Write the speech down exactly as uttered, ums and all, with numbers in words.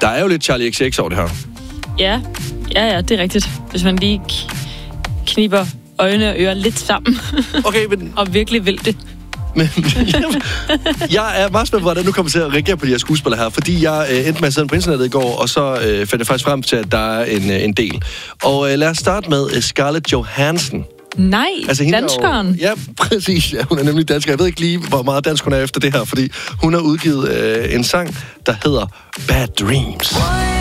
Der er jo lidt Charlie X C X over det her. Ja, ja, ja, det er rigtigt. Hvis man lige k- kniber øjne og ører lidt sammen. Okay, men... og virkelig vil det. Men, jeg er meget spændt på, hvordan du kommer til at reagere på de her skuespillere her, fordi jeg øh, endte med at sidde på internettet i går, og så øh, fandt jeg faktisk frem til, at der er en, øh, en del. Og øh, lad os starte med øh, Scarlett Johansson. Nej, altså, danskeren. Jo, ja, præcis. Ja, hun er nemlig dansker. Jeg ved ikke lige, hvor meget dansk hun er efter det her, fordi hun har udgivet øh, en sang, der hedder Bad Dreams.